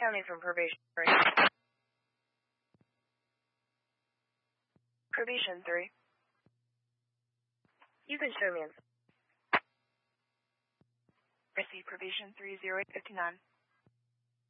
County from probation 3. Probation 3. You can show me. I see probation 30859.